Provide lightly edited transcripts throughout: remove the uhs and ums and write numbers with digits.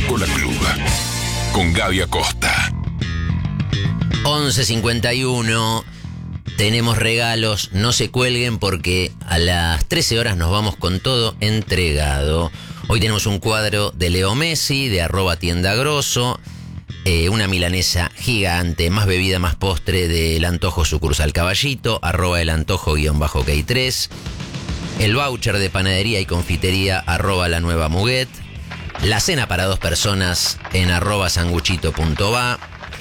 Rocola Club con Gaby Acosta. 11:51. Tenemos regalos, no se cuelguen porque a las 13 horas nos vamos con todo entregado. Hoy tenemos un cuadro de Leo Messi, de @tiendagrosso, una milanesa gigante, más bebida, más postre del Antojo sucursal Caballito, @elantojo_K3, el voucher de panadería y confitería @la nueva Muguet, la cena para 2 personas en @sanguchito.va,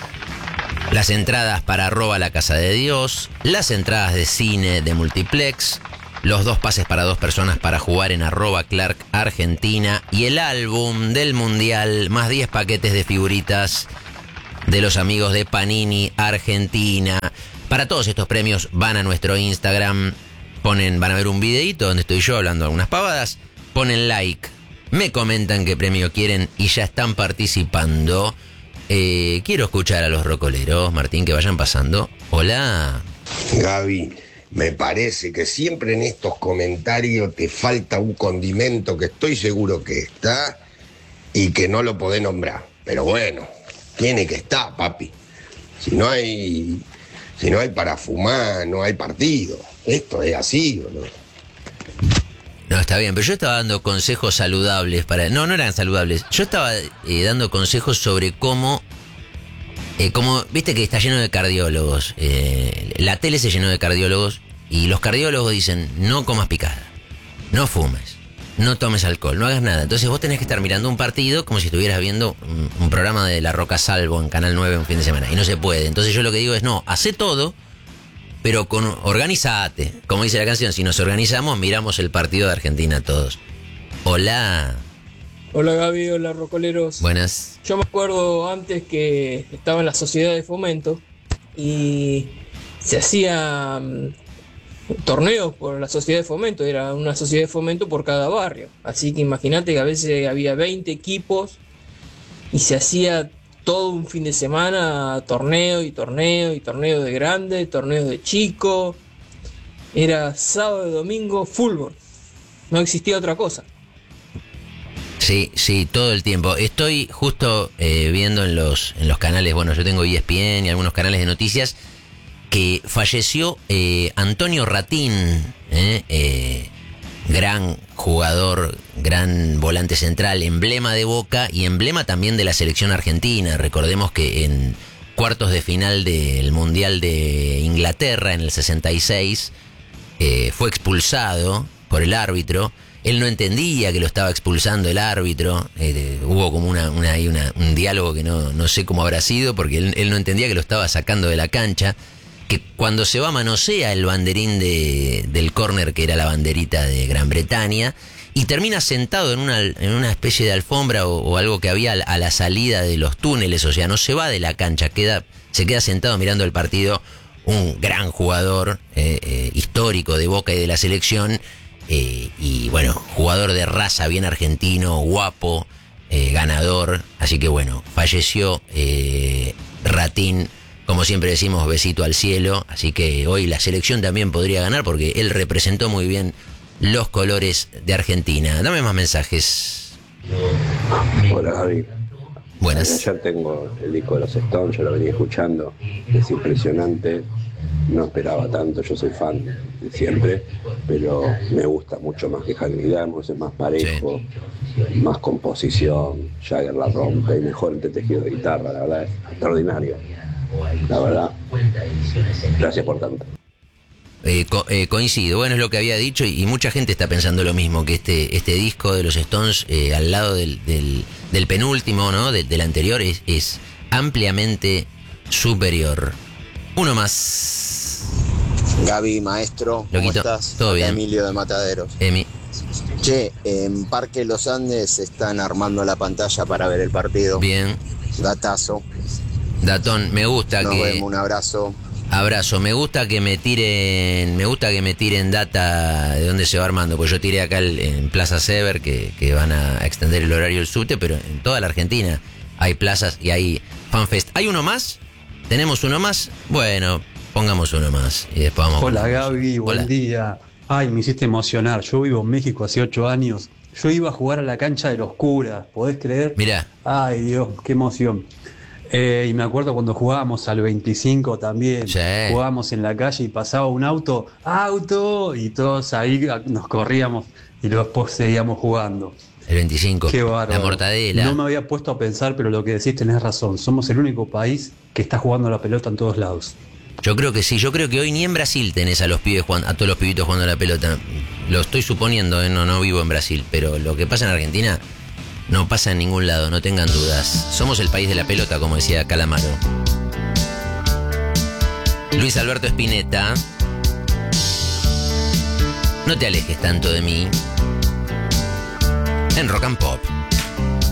las entradas para la Casa de Dios, las entradas de cine de Multiplex, los 2 pases para 2 personas para jugar en @Clark Argentina y el álbum del Mundial, más 10 paquetes de figuritas de los amigos de Panini Argentina. Para todos estos premios van a nuestro Instagram, van a ver un videito donde estoy yo hablando algunas pavadas, ponen like, me comentan qué premio quieren y ya están participando. Quiero escuchar a los rocoleros, Martín, que vayan pasando. Hola. Gaby, me parece que siempre en estos comentarios te falta un condimento que estoy seguro que está y que no lo podés nombrar. Pero bueno, tiene que estar, papi. Si no hay para fumar, no hay partido. Esto es así, ¿o no? No, está bien, pero yo estaba dando consejos saludables para... No eran saludables. Yo estaba dando consejos sobre cómo... viste que está lleno de cardiólogos. La tele se llenó de cardiólogos y los cardiólogos dicen, no comas picada, no fumes, no tomes alcohol, no hagas nada. Entonces vos tenés que estar mirando un partido como si estuvieras viendo un programa de La Roca Salvo en Canal 9 un fin de semana. Y no se puede. Entonces yo lo que digo es, no, hacé todo... pero organízate. Como dice la canción, si nos organizamos, miramos el partido de Argentina todos. Hola. Hola Gaby, hola rocoleros. Buenas. Yo me acuerdo antes que estaba en la sociedad de fomento y se hacían torneos por la sociedad de fomento. Era una sociedad de fomento por cada barrio. Así que imagínate que a veces había 20 equipos y se hacía todo un fin de semana, torneo y torneo y torneo de grande, torneo de chico. Era sábado y domingo, fútbol. No existía otra cosa. Sí, todo el tiempo. Estoy justo viendo en los canales, bueno, yo tengo ESPN y algunos canales de noticias, que falleció Antonio Ratín, gran jugador, gran volante central, emblema de Boca y emblema también de la selección argentina. Recordemos que en cuartos de final del Mundial de Inglaterra en el 66 fue expulsado por el árbitro. Él no entendía que lo estaba expulsando el árbitro. Hubo como un diálogo que no sé cómo habrá sido, porque él no entendía que lo estaba sacando de la cancha. Que cuando se va manosea el banderín del córner, que era la banderita de Gran Bretaña, y termina sentado en una especie de alfombra o algo que había a la salida de los túneles. O sea, no se va de la cancha, se queda sentado mirando el partido. Un gran jugador histórico de Boca y de la selección, y bueno, jugador de raza, bien argentino, guapo, ganador. Así que bueno, falleció Ratín. Como siempre decimos, besito al cielo. Así que hoy la selección también podría ganar porque él representó muy bien los colores de Argentina. Dame más mensajes. Hola Gaby. Buenas. Ayer tengo el disco de los Stones, yo lo venía escuchando. Es impresionante. No esperaba tanto, yo soy fan de siempre, pero me gusta mucho más que Hungry Demos, es más parejo, sí, más composición. Jagger la rompe y mejor el tejido de guitarra, la verdad es extraordinario. La verdad, gracias por tanto. Coincido, bueno, es lo que había dicho y mucha gente está pensando lo mismo, que este disco de los Stones, al lado del penúltimo, ¿no? Del anterior, es ampliamente superior. Uno más. Gaby, maestro, ¿cómo Loquito, estás? ¿todo bien? Emilio de Mataderos. Emi. Che, en Parque Los Andes están armando la pantalla para ver el partido. Bien. Datazo. Datón, me gusta. Nos vemos, un abrazo. Abrazo, me gusta que me tiren data de dónde se va armando, pues yo tiré acá en Plaza Sever que van a extender el horario del subte, pero en toda la Argentina hay plazas y hay fanfest. ¿Hay uno más? ¿Tenemos uno más? Bueno, pongamos uno más y después vamos. Hola Gaby, buen Hola. día. Ay, me hiciste emocionar. Yo vivo en México hace 8 años. yo iba a jugar a la cancha de los curas, ¿podés creer? Mirá. Ay, Dios, qué emoción. Y me acuerdo cuando jugábamos al 25 también, Sí. jugábamos en la calle y pasaba un auto, y todos ahí nos corríamos y después seguíamos jugando. El 25. Qué bárbaro. La mortadela. No me había puesto a pensar, pero lo que decís tenés razón. Somos el único país que está jugando la pelota en todos lados. Yo creo que sí, yo creo que hoy ni en Brasil tenés a los pibes a todos los pibitos jugando a la pelota. Lo estoy suponiendo, no vivo en Brasil, pero lo que pasa en Argentina no pasa en ningún lado, no tengan dudas. Somos el país de la pelota, como decía Calamaro. Luis Alberto Spinetta, no te alejes tanto de mí. En Rock and Pop.